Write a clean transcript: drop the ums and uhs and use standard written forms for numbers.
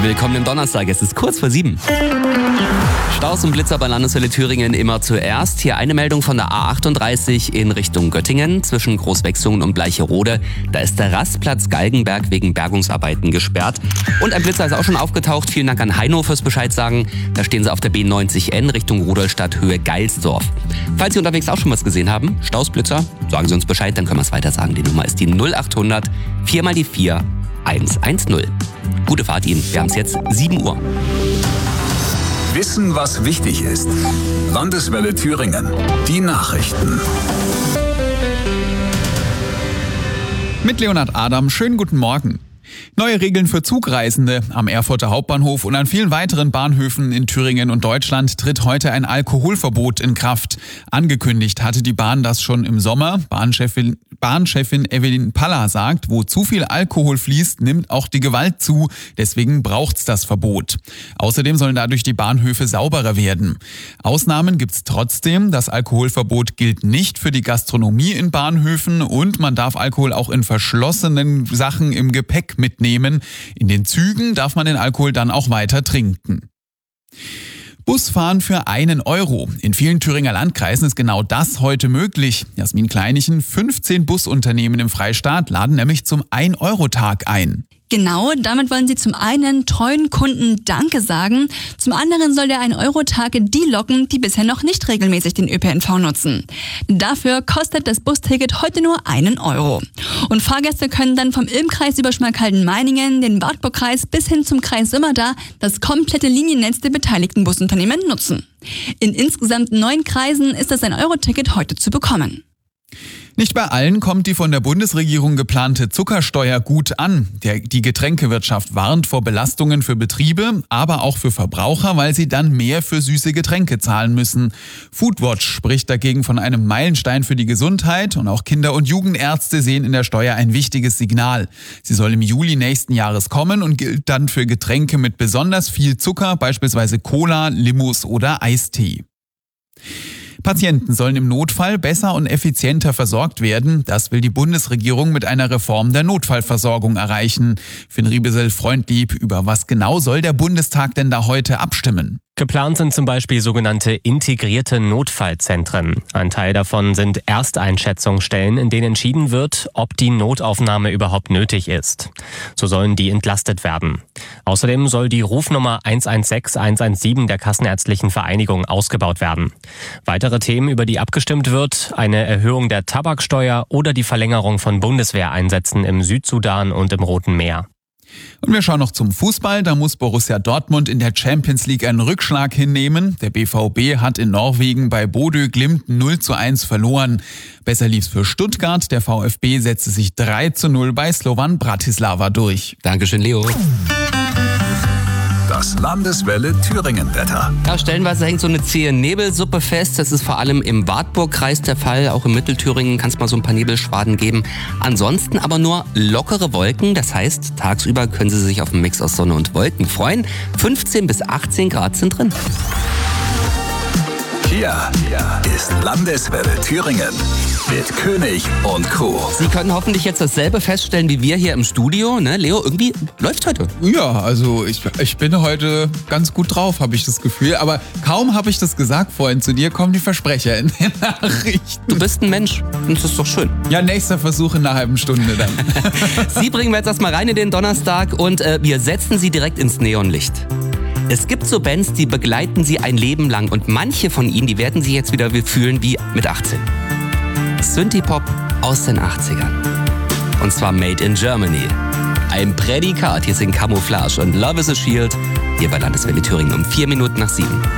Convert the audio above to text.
Willkommen im Donnerstag, es ist kurz vor 7. Staus und Blitzer bei Landeswelle Thüringen immer zuerst. Hier eine Meldung von der A38 in Richtung Göttingen zwischen Großwechsungen und Bleicherode. Da ist der Rastplatz Galgenberg wegen Bergungsarbeiten gesperrt. Und ein Blitzer ist auch schon aufgetaucht. Vielen Dank an Heino fürs Bescheid sagen. Da stehen sie auf der B90N Richtung Rudolstadt Höhe Geilsdorf. Falls Sie unterwegs auch schon was gesehen haben, Staus, Blitzer, sagen Sie uns Bescheid, dann können wir es weiter sagen. Die Nummer ist die 0800 4x4 110. Gute Fahrt Ihnen. Wir haben es jetzt 7 Uhr. Wissen, was wichtig ist. Landeswelle Thüringen. Die Nachrichten. Mit Leonhard Adam, schönen guten Morgen. Neue Regeln für Zugreisende. Am Erfurter Hauptbahnhof und an vielen weiteren Bahnhöfen in Thüringen und Deutschland tritt heute ein Alkoholverbot in Kraft. Angekündigt hatte die Bahn das schon im Sommer. Bahnchefin Evelyn Palla sagt, wo zu viel Alkohol fließt, nimmt auch die Gewalt zu. Deswegen braucht's das Verbot. Außerdem sollen dadurch die Bahnhöfe sauberer werden. Ausnahmen gibt's trotzdem. Das Alkoholverbot gilt nicht für die Gastronomie in Bahnhöfen und man darf Alkohol auch in verschlossenen Sachen im Gepäck mitnehmen. In den Zügen darf man den Alkohol dann auch weiter trinken. Busfahren für 1 Euro. In vielen Thüringer Landkreisen ist genau das heute möglich. Jasmin Kleinichen, 15 Busunternehmen im Freistaat laden nämlich zum 1-Euro-Tag ein. Genau, damit wollen sie zum einen treuen Kunden Danke sagen, zum anderen soll der 1-Euro-Tag die locken, die bisher noch nicht regelmäßig den ÖPNV nutzen. Dafür kostet das Busticket heute nur 1 Euro. Und Fahrgäste können dann vom Ilm-Kreis über Schmalkalden-Meiningen, den Wartburg-Kreis bis hin zum Kreis Sömmerda das komplette Liniennetz der beteiligten Busunternehmen nutzen. In insgesamt 9 Kreisen ist das 1-Euro-Ticket heute zu bekommen. Nicht bei allen kommt die von der Bundesregierung geplante Zuckersteuer gut an. Die Getränkewirtschaft warnt vor Belastungen für Betriebe, aber auch für Verbraucher, weil sie dann mehr für süße Getränke zahlen müssen. Foodwatch spricht dagegen von einem Meilenstein für die Gesundheit und auch Kinder- und Jugendärzte sehen in der Steuer ein wichtiges Signal. Sie soll im Juli nächsten Jahres kommen und gilt dann für Getränke mit besonders viel Zucker, beispielsweise Cola, Limos oder Eistee. Patienten sollen im Notfall besser und effizienter versorgt werden. Das will die Bundesregierung mit einer Reform der Notfallversorgung erreichen. Finn Riebesel-Freundlieb, über was genau soll der Bundestag denn da heute abstimmen? Geplant sind zum Beispiel sogenannte integrierte Notfallzentren. Ein Teil davon sind Ersteinschätzungsstellen, in denen entschieden wird, ob die Notaufnahme überhaupt nötig ist. So sollen die entlastet werden. Außerdem soll die Rufnummer 116 117 der Kassenärztlichen Vereinigung ausgebaut werden. Weitere Themen, über die abgestimmt wird, eine Erhöhung der Tabaksteuer oder die Verlängerung von Bundeswehreinsätzen im Südsudan und im Roten Meer. Und wir schauen noch zum Fußball. Da muss Borussia Dortmund in der Champions League einen Rückschlag hinnehmen. Der BVB hat in Norwegen bei Bodø Glimt 0:1 verloren. Besser lief's für Stuttgart. Der VfB setzte sich 3:0 bei Slovan Bratislava durch. Dankeschön, Leo. Das Landeswelle Thüringen-Wetter. Ja, stellenweise hängt so eine zähe Nebelsuppe fest. Das ist vor allem im Wartburg-Kreis der Fall. Auch im Mittelthüringen kann es mal so ein paar Nebelschwaden geben. Ansonsten aber nur lockere Wolken. Das heißt, tagsüber können Sie sich auf einen Mix aus Sonne und Wolken freuen. 15 bis 18 Grad sind drin. Hier ist Landeswelle Thüringen mit König und Co. Sie können hoffentlich jetzt dasselbe feststellen wie wir hier im Studio. Ne? Leo, irgendwie läuft heute. Ja, also ich bin heute ganz gut drauf, habe ich das Gefühl. Aber kaum habe ich das gesagt vorhin zu dir, kommen die Versprecher in den Nachrichten. Du bist ein Mensch und das ist doch schön. Ja, nächster Versuch in einer halben Stunde dann. Sie bringen wir jetzt erstmal rein in den Donnerstag und wir setzen Sie direkt ins Neonlicht. Es gibt so Bands, die begleiten Sie ein Leben lang und manche von ihnen, die werden Sie jetzt wieder fühlen wie mit 18. Synthie-Pop aus den 80ern. Und zwar Made in Germany. Ein Prädikat, hier sind Camouflage und Love is a Shield. Hier bei Landeswelle Thüringen um 4 Minuten nach 7.